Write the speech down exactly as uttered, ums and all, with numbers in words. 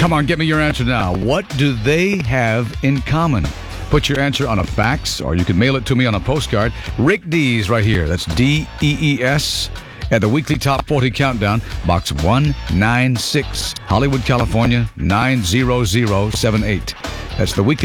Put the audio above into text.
Come on, get me your answer now. What do they have in common? Put your answer on a fax, or you can mail it to me on a postcard. Rick Dees right here. That's D E E S at the Weekly Top forty Countdown, Box one ninety-six, Hollywood, California, nine zero zero seven eight. That's the Weekly